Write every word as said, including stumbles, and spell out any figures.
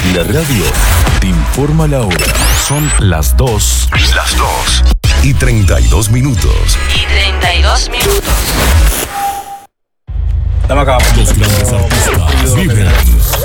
La radio te informa la hora. Son las dos. Las dos. Y treinta y dos minutos. Y treinta y dos minutos. Estamos acá. Los grandes artistas viven